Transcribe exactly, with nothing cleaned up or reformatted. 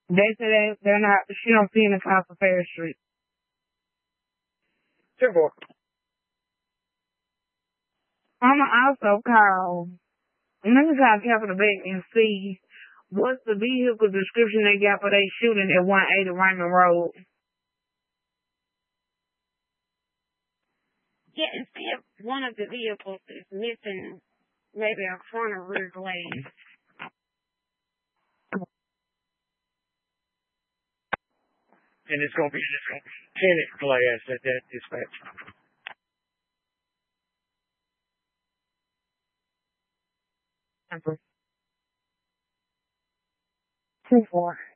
They say they, they're not, she don't see in the car for Fair Street. ten four. I'm gonna also call, I'm gonna call Capital Bank and see what's the vehicle description they got for they shooting at one eighty Raymond Road. Yeah, and see if one of the vehicles is missing maybe a front or rear glass. And it's gonna be tinted glass at that dispatch. Two four.